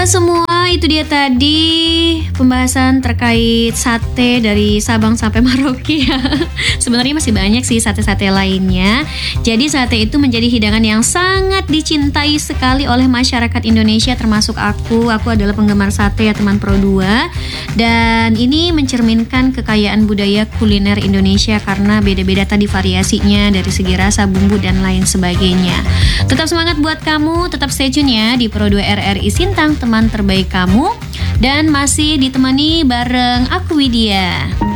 semua, itu dia tadi pembahasan terkait sate dari Sabang sampai Merauke ya. Sebenarnya masih banyak sih sate-sate lainnya. Jadi sate itu menjadi hidangan yang sangat dicintai sekali oleh masyarakat Indonesia, termasuk aku. Aku adalah penggemar sate ya teman Pro 2. Dan ini mencerminkan kekayaan budaya kuliner Indonesia karena beda-beda tadi variasinya dari segi rasa, bumbu dan lain sebagainya. Tetap semangat buat kamu, tetap stay tune ya di Pro 2 RRI Sintang, teman terbaik kamu. Dan masih ditemani bareng aku Widya.